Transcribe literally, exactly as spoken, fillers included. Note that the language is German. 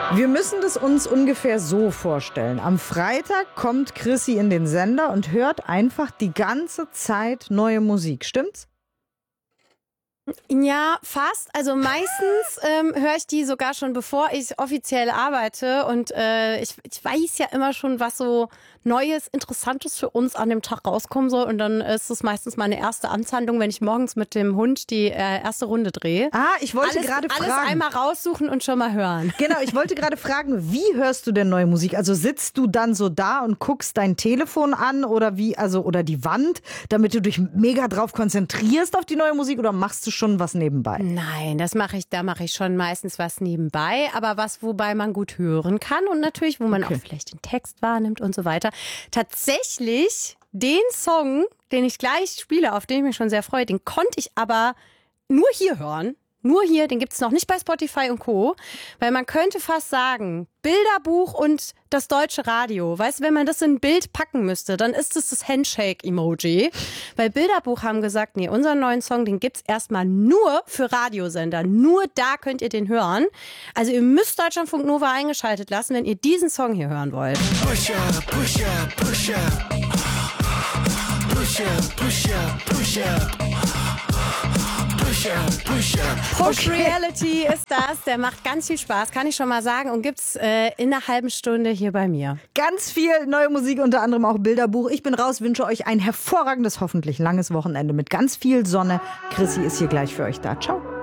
Wir müssen das uns ungefähr so vorstellen. Am Freitag kommt Chrissy in den Sender und hört einfach die ganze Zeit neue Musik. Stimmt's? Ja, fast. Also meistens ähm, höre ich die sogar schon, bevor ich offiziell arbeite. Und äh, ich, ich weiß ja immer schon, was so Neues, Interessantes für uns an dem Tag rauskommen soll. Und dann ist es meistens meine erste Amtshandlung, wenn ich morgens mit dem Hund die äh, erste Runde drehe. Ah, ich wollte alles, gerade fragen. Alles einmal raussuchen und schon mal hören. Genau, ich wollte gerade fragen, wie hörst du denn neue Musik? Also sitzt du dann so da und guckst dein Telefon an oder wie, also oder die Wand, damit du dich mega drauf konzentrierst auf die neue Musik, oder machst du schon was nebenbei? Nein, das mache ich, da mache ich schon meistens was nebenbei, aber was, wobei man gut hören kann und natürlich, wo man Okay. auch vielleicht den Text wahrnimmt und so weiter. Tatsächlich den Song, den ich gleich spiele, auf den ich mich schon sehr freue, den konnte ich aber nur hier hören. Nur hier, den gibt es noch nicht bei Spotify und Co. Weil man könnte fast sagen, Bilderbuch und das deutsche Radio. Weißt du, wenn man das in ein Bild packen müsste, dann ist es das Handshake-Emoji. Weil Bilderbuch haben gesagt, nee, unseren neuen Song, den gibt's erstmal nur für Radiosender. Nur da könnt ihr den hören. Also ihr müsst Deutschlandfunk Nova eingeschaltet lassen, wenn ihr diesen Song hier hören wollt. Push up, push up, push up. Push up, push up, push up. Push up, push up. Push Reality ist das, der macht ganz viel Spaß, kann ich schon mal sagen, und gibt's äh, in einer halben Stunde hier bei mir. Ganz viel neue Musik, unter anderem auch Bilderbuch. Ich bin raus, wünsche euch ein hervorragendes, hoffentlich langes Wochenende mit ganz viel Sonne. Chrissy ist hier gleich für euch da. Ciao.